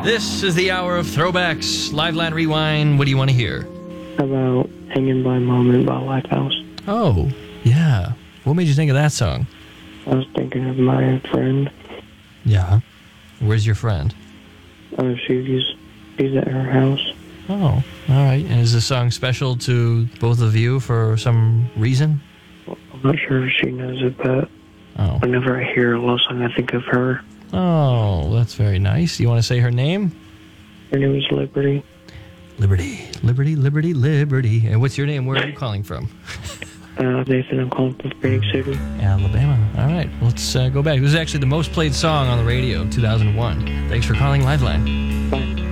This is the hour of throwbacks. Liveline Rewind. What do you want to hear? About Hanging by a Moment by Lifehouse. Oh, yeah. What made you think of that song? I was thinking of my friend. Yeah. Where's your friend? She's at her house. Oh, all right. And is the song special to both of you for some reason? I'm not sure if she knows it, but whenever I hear a love song, I think of her. Oh, that's very nice. You want to say her name? Her name is Liberty. Liberty, Liberty, Liberty, Liberty. And what's your name? Where are you calling from? Nathan, I'm calling from Phoenix City. Alabama. All right, let's go back. This is actually the most played song on the radio, 2001. Thanks for calling Liveline. Bye.